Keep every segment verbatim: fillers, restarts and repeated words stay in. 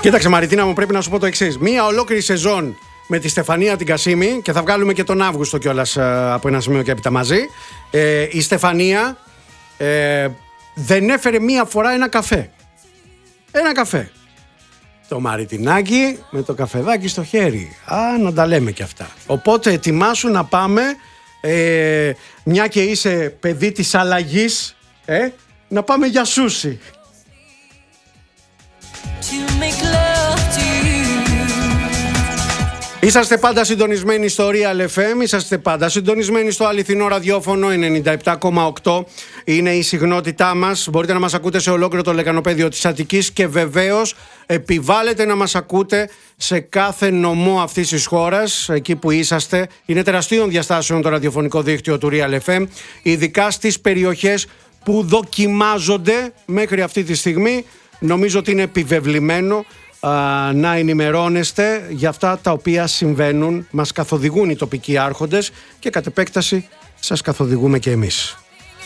Κοίταξε Μαριτίνα μου, πρέπει να σου πω το εξής. Μία ολόκληρη σεζόν με τη Στεφανία την Κασίμη, και θα βγάλουμε και τον Αύγουστο κιόλας από ένα σημείο και έπειτα μαζί. Ε, η Στεφανία ε, δεν έφερε μία φορά ένα καφέ. Ένα καφέ. Το Μαριτινάκι με το καφεδάκι στο χέρι. Α, να τα λέμε κι αυτά. Οπότε ετοιμάσου να πάμε, ε, μια και είσαι παιδί της αλλαγής, ε, να πάμε για σούσι. Είσαστε πάντα συντονισμένοι στο Real εφ εμ, είσαστε πάντα συντονισμένοι στο αληθινό ραδιόφωνο ενενήντα επτά κόμμα οκτώ. Είναι η συχνότητά μας. Μπορείτε να μας ακούτε σε ολόκληρο το λεκανοπέδιο της Αττικής και βεβαίως επιβάλλετε να μας ακούτε σε κάθε νομό αυτής της χώρας, εκεί που είσαστε. Είναι τεραστίων διαστάσεων το ραδιοφωνικό δίκτυο του Real εφ εμ, ειδικά στις περιοχές που δοκιμάζονται μέχρι αυτή τη στιγμή. Νομίζω ότι είναι επιβεβλημένο να ενημερώνεστε για αυτά τα οποία συμβαίνουν. Μας καθοδηγούν οι τοπικοί άρχοντες και κατ' επέκταση σας καθοδηγούμε και εμείς.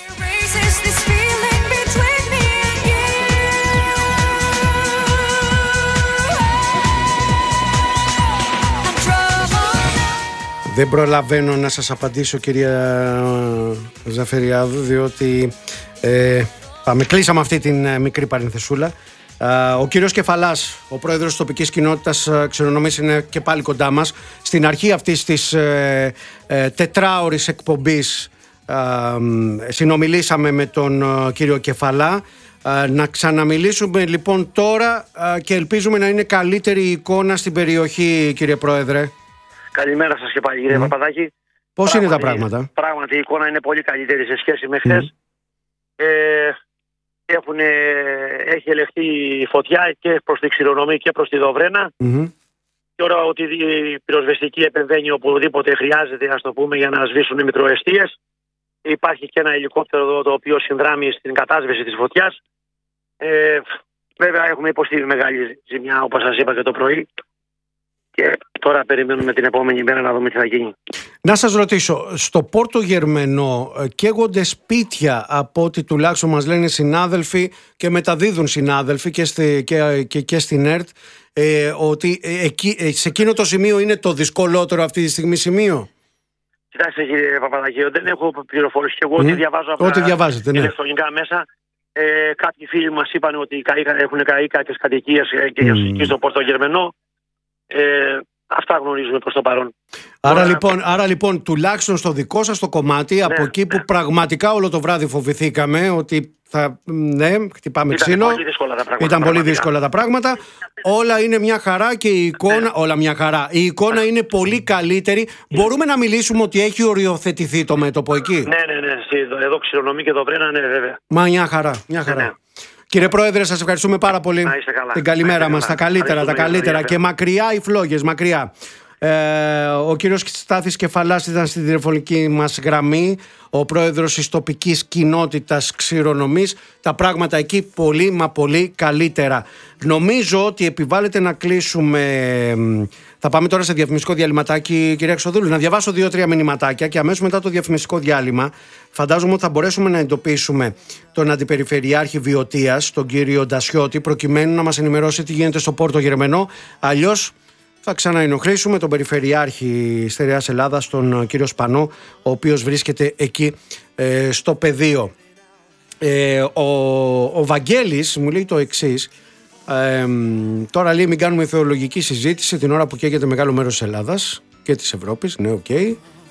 Δεν προλαβαίνω να σας απαντήσω, κυρία Ζαφεριάδου, διότι ε, πάμε, κλείσαμε αυτή την μικρή παρενθεσούλα. Ο κύριος Κεφαλάς, ο πρόεδρος της τοπικής κοινότητας Ξηρονομής, είναι και πάλι κοντά μας. Στην αρχή αυτής της ε, ε, τετράωρης εκπομπής ε, συνομιλήσαμε με τον ε, κύριο Κεφαλά. Ε, να ξαναμιλήσουμε λοιπόν τώρα ε, και ελπίζουμε να είναι καλύτερη η εικόνα στην περιοχή, κύριε Πρόεδρε. Καλημέρα σας και πάλι, κύριε mm. Παπαδάκη. Πώς πράγματι, είναι τα πράγματα? Πράγματι η εικόνα είναι πολύ καλύτερη σε σχέση με χθες. Mm. Ε, Έχουν, έχει ελεγχθεί η φωτιά και προς τη Ξηρονομή και προς τη Δοβρένα. Mm-hmm. Τώρα ότι η πυροσβεστική επεμβαίνει οπουδήποτε χρειάζεται, ας το πούμε, για να σβήσουν οι μητροαιστείες. Υπάρχει και ένα ελικόπτερο εδώ το οποίο συνδράμει στην κατάσβεση της φωτιάς. Ε, βέβαια έχουμε υποστεί μεγάλη ζημιά, όπως σας είπα και το πρωί. Και τώρα περιμένουμε την επόμενη μέρα να δούμε τι θα γίνει. Να σας ρωτήσω, στο Πόρτο Γερμενό καίγονται σπίτια, από ό,τι τουλάχιστον μας λένε συνάδελφοι και μεταδίδουν συνάδελφοι και, στη, και, και, και στην ΕΡΤ, ε, ότι εκεί, σε εκείνο το σημείο είναι το δυσκολότερο αυτή τη στιγμή σημείο. Κοιτάξτε κύριε Παπαδακίου, δεν έχω πληροφορίες και εγώ mm. ότι διαβάζω από ό,τι διαβάζετε, ναι. ηλεκτρονικά μέσα. Ε, κάποιοι φίλοι μας είπαν ότι έχουν καεί κάποιες κατοικίες και mm. στο Πόρτο Γερμενό. Ε, αυτά γνωρίζουμε προς το παρόν. Άρα, Τώρα... λοιπόν, άρα λοιπόν τουλάχιστον στο δικό σας το κομμάτι, ναι, από εκεί που ναι. πραγματικά όλο το βράδυ φοβηθήκαμε ότι θα ναι, χτυπάμε Ήταν ξύλο, πολύ δύσκολα τα πράγματα, ήταν πολύ δύσκολα τα πράγματα, όλα είναι μια χαρά και η εικόνα, ναι. όλα μια χαρά, η εικόνα είναι πολύ καλύτερη. Μπορούμε να μιλήσουμε ότι έχει οριοθετηθεί το μέτωπο εκεί? Ναι, ναι, ναι, εδώ Ξηρονομή και Δοβρένα, ναι, βέβαια. Μα μια χαρά, μια χαρά. Ναι, ναι. Κύριε Πρόεδρε, σας ευχαριστούμε πάρα πολύ. Να είστε καλά. Την καλημέρα μας, τα καλύτερα, τα καλύτερα. Και μακριά οι φλόγες, μακριά. Ε, ο κύριος Στάθης Κεφαλάς ήταν στην τηλεφωνική μας γραμμή, ο πρόεδρος της τοπικής κοινότητας Ξηρονομής. Τα πράγματα εκεί πολύ μα πολύ καλύτερα. Νομίζω ότι επιβάλλεται να κλείσουμε. Θα πάμε τώρα σε διαφημιστικό διαλυματάκι, κυρία Εξοδούλου. Να διαβάσω δύο-τρία μηνυματάκια και αμέσως μετά το διαφημιστικό διάλειμμα φαντάζομαι ότι θα μπορέσουμε να εντοπίσουμε τον Αντιπεριφερειάρχη Βιωτίας, τον κύριο Ντασιώτη, προκειμένου να μας ενημερώσει τι γίνεται στο Πόρτο Γερμενό. Αλλιώς θα ξαναενοχλήσουμε τον Περιφερειάρχη Στερεάς Ελλάδας, τον κύριο Σπανό, ο οποίος βρίσκεται εκεί ε, στο πεδίο. Ε, ο, ο Βαγγέλης μου λέει το εξής. Ε, τώρα λέει μην κάνουμε θεολογική συζήτηση την ώρα που καίγεται μεγάλο μέρος της Ελλάδας και της Ευρώπης. Ναι, οκ. Okay.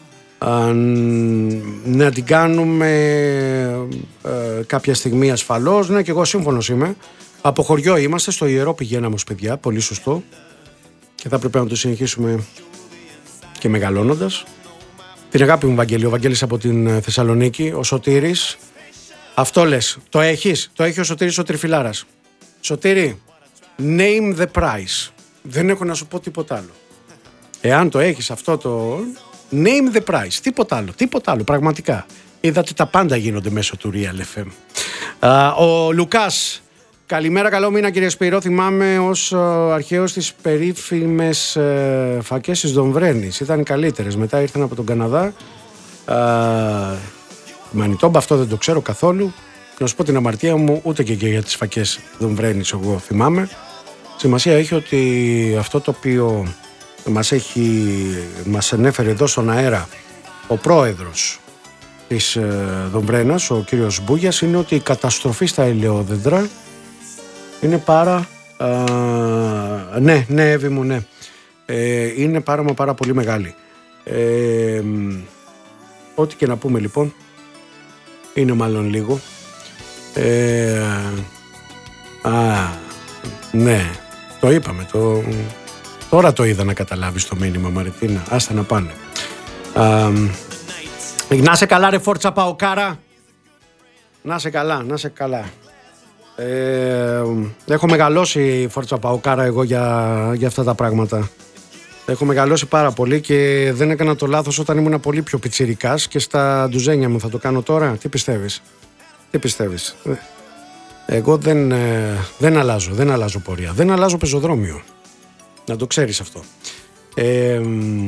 Να την κάνουμε ε, κάποια στιγμή ασφαλώς. Ναι, και εγώ σύμφωνος είμαι. Από χωριό είμαστε, στο Ιερό πηγαίναμε ως παιδιά. Πολύ σωστό. Και θα πρέπει να το συνεχίσουμε και μεγαλώνοντας. Την αγάπη μου Βαγγέλη, ο Βαγγέλης από την Θεσσαλονίκη, ο Σωτήρης. Αυτό λες, το έχεις, το έχει ο Σωτήρης ο Τριφυλάρας. Σωτήρη, name the price. Δεν έχω να σου πω τίποτα άλλο. Εάν το έχεις αυτό το name the price, τίποτα άλλο, τίποτα άλλο, πραγματικά. Είδατε τα πάντα γίνονται μέσω του Real εφ εμ. Α, ο Λουκάς, καλημέρα, καλό μήνα κύριε Σπυρό. Θυμάμαι ως αρχαίος τις περίφημες ε, φακές της Δομβρένης. Ήταν οι καλύτερες. Μετά ήρθαν από τον Καναδά. Ε, Μανιτόμπα, αυτό δεν το ξέρω καθόλου. Να σου πω την αμαρτία μου, ούτε και, και για τις φακές Δομβρένης εγώ θυμάμαι. Σημασία έχει ότι αυτό το οποίο μας, έχει, μας ανέφερε εδώ στον αέρα ο πρόεδρος της Δομβρένας, ο κύριος Μπούγιας, είναι ότι η καταστροφή στα ελαιόδεντρα είναι πάρα... Α, ναι, ναι, Εύη μου, ναι. Ε, είναι πάρα μα πάρα πολύ μεγάλη. Ε, ό,τι και να πούμε λοιπόν, είναι μάλλον λίγο. Ε, α, ναι, το είπαμε, το, τώρα το είδα να καταλάβεις το μήνυμα, Μαριτίνα. Άστα να πάνε. Α, να σε καλά ρε Φόρτσα Παοκάρα. Να σε καλά, να σε καλά. Ε, έχω μεγαλώσει Φόρτσα Παοκάρα εγώ για, για αυτά τα πράγματα. Έχω μεγαλώσει πάρα πολύ και δεν έκανα το λάθος όταν ήμουν πολύ πιο πιτσιρικάς και στα ντουζένια μου. Θα το κάνω τώρα? Τι πιστεύεις? Τι πιστεύεις? Εγώ δεν, δεν αλλάζω, δεν αλλάζω πορεία. Δεν αλλάζω πεζοδρόμιο. Να το ξέρεις αυτό. Ε,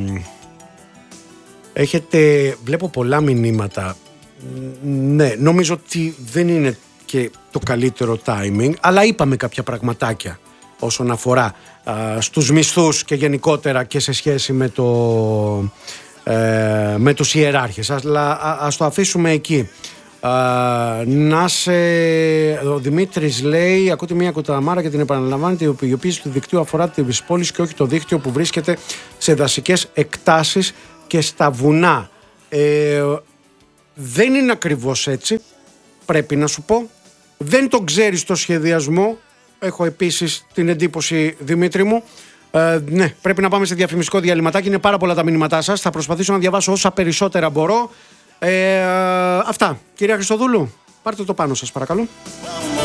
έχετε, βλέπω πολλά μηνύματα. Ναι, νομίζω ότι δεν είναι και το καλύτερο timing, αλλά είπαμε κάποια πραγματάκια όσον αφορά α, στους μισθούς και γενικότερα και σε σχέση με, το, ε, με τους ιεράρχες. Αλλά α, ας το αφήσουμε εκεί. Α, να σε... Ο Δημήτρης λέει: ακούτε μια κοταμάρα και την επαναλαμβάνεται. Ηοποιοποίηση του δικτύου αφορά τις πόλεις και όχι το δίκτυο που βρίσκεται σε δασικές εκτάσεις και στα βουνά. Ε, δεν είναι ακριβώς έτσι, πρέπει να σου πω. Δεν το ξέρεις το σχεδιασμό. Έχω επίσης την εντύπωση, Δημήτρη μου. Ε, ναι, πρέπει να πάμε σε διαφημιστικό διαλυματάκι. Είναι πάρα πολλά τα μηνύματά σας. Θα προσπαθήσω να διαβάσω όσα περισσότερα μπορώ. Ε, αυτά. Κυρία Χριστοδούλου, πάρτε το πάνω σας, παρακαλώ.